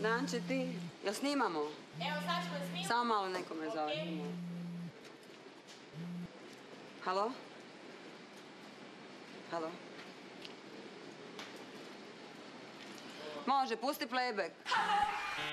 Nanče, ti? Jel snimamo? Evo, sad ćemo da snimamo. Samo malo neko me zove. Halo? Halo? Može, pusti playback.